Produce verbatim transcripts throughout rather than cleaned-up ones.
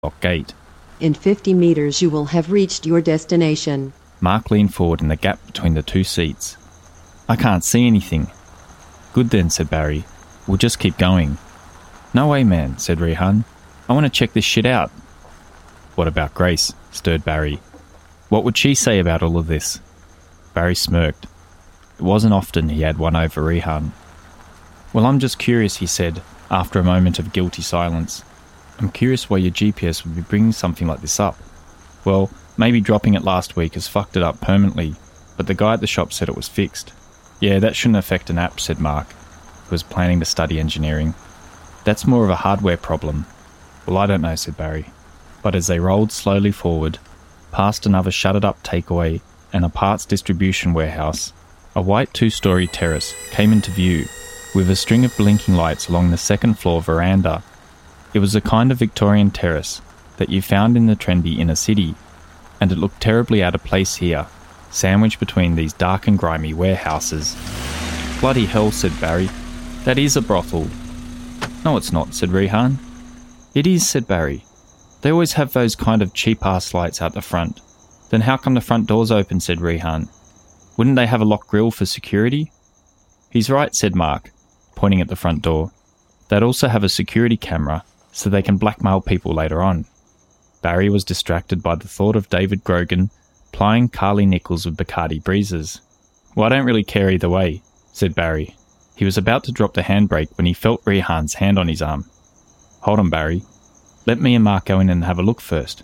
lock gate. In fifty metres you will have reached your destination. Mark leaned forward in the gap between the two seats. I can't see anything. Good then, said Barry. We'll just keep going. No way, man, said Rehan. I want to check this shit out. What about Grace? Stirred Barry. What would she say about all of this? Barry smirked. It wasn't often he had one over Rehan. Well, I'm just curious, he said, after a moment of guilty silence. I'm curious why your G P S would be bringing something like this up. Well, maybe dropping it last week has fucked it up permanently, but the guy at the shop said it was fixed. Yeah, that shouldn't affect an app, said Mark, who was planning to study engineering. That's more of a hardware problem. Well, I don't know, said Barry. But as they rolled slowly forward, past another shuttered-up takeaway and a parts distribution warehouse, a white two-storey terrace came into view, with a string of blinking lights along the second-floor veranda. It was a kind of Victorian terrace that you found in the trendy inner city, and it looked terribly out of place here, sandwiched between these dark and grimy warehouses. Bloody hell, said Barry. That is a brothel. No, it's not, said Rehan. It is, said Barry. They always have those kind of cheap-ass lights out the front. Then how come the front door's open, said Rehan. Wouldn't they have a locked grille for security? He's right, said Mark, pointing at the front door. They'd also have a security camera, so they can blackmail people later on. Barry was distracted by the thought of David Grogan plying Carly Nichols with Bacardi breezes. Well, I don't really care either way, said Barry. He was about to drop the handbrake when he felt Rehan's hand on his arm. Hold on, Barry. Let me and Mark go in and have a look first.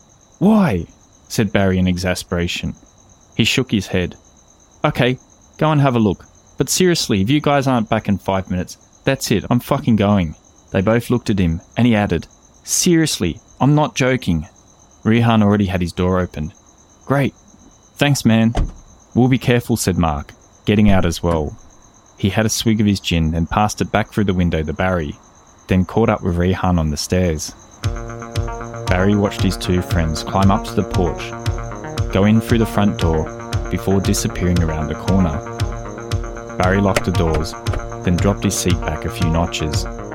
Why? Said Barry in exasperation. He shook his head. Okay, go and have a look. But seriously, if you guys aren't back in five minutes, that's it, I'm fucking going. They both looked at him, and he added, Seriously, I'm not joking. Rehan already had his door opened. Great. Thanks, man. We'll be careful, said Mark, getting out as well. He had a swig of his gin and passed it back through the window to Barry, then caught up with Rehan on the stairs. Barry watched his two friends climb up to the porch, go in through the front door before disappearing around the corner. Barry locked the doors, then dropped his seat back a few notches